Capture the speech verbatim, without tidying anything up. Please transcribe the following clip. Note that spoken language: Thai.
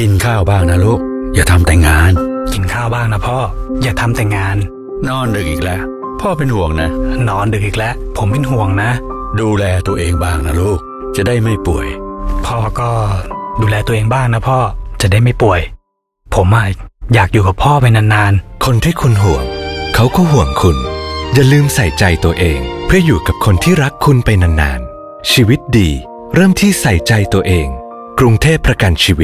กินข้าวบ้างนะลูกอย่าทำแต่งานกินข้าวบ้างนะพ่ออย่าทำแต่งานนอนดึกอีกแล้วพ่อเป็นห่วงนะนอนดึกอีกแล้วผมเป็นห่วงนะดูแลตัวเองบ้างนะลูกจะได้ไม่ป่วยพ่อก็ดูแลตัวเองบ้างนะพ่อจะได้ไม่ป่วยผมอ่ะอยากอยู่กับพ่อไปนานๆคนที่คุณห่วงเขาก็ห่วงคุณอย่าลืมใส่ใจตัวเองเพื่ออยู่กับคนที่รักคุณไปนานๆชีวิตดีเริ่มที่ใส่ใจตัวเองกรุงเทพประกันชีวิต